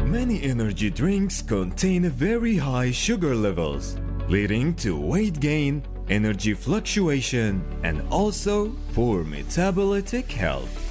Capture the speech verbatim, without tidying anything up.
Many energy drinks contain very high sugar levels, leading to weight gain, energy fluctuation, and also poor metabolic health.